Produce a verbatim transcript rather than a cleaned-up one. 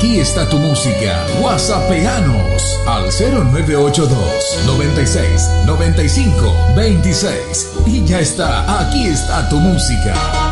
Aquí está tu música. WhatsAppeanos al cero nueve ocho dos, noventa y seis, noventa y cinco, veintiséis. Y ya está, aquí está tu música.